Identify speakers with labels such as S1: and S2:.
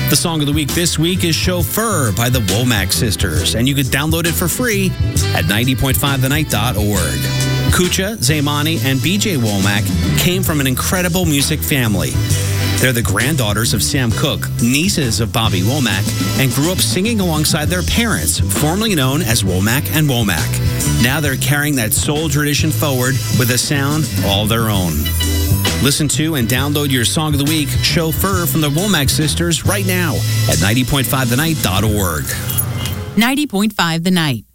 S1: The song of the week this week is Chauffeur by the Womack Sisters, and you can download it for free at 90.5thenight.org. Kucha, Zaymani, and BJ Womack came from an incredible music family. They're the granddaughters of Sam Cooke, nieces of Bobby Womack, and grew up singing alongside their parents, formerly known as Womack and Womack. Now they're carrying that soul tradition forward with a sound all their own. Listen to and download your song of the week, Chauffeur from the Womack Sisters, right now at 90.5thenight.org.
S2: 90.5 The Night.